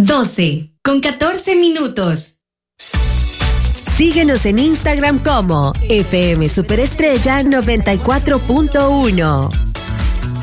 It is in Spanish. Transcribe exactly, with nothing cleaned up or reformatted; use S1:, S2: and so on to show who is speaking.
S1: doce con catorce minutos.
S2: Síguenos en Instagram como F M Superestrella noventa y cuatro punto uno.